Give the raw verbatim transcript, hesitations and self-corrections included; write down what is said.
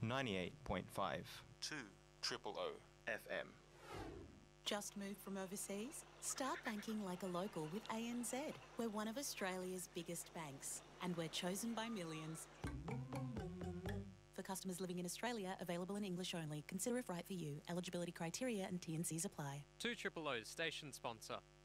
ninety-eight point five two triple O F M. Just moved from overseas? Start banking like a local with A N Z. We're one of Australia's biggest banks, and we're chosen by millions. For customers living in Australia, available in English only. Consider if right for you. Eligibility criteria and T and Cs apply. two triple O's station sponsor.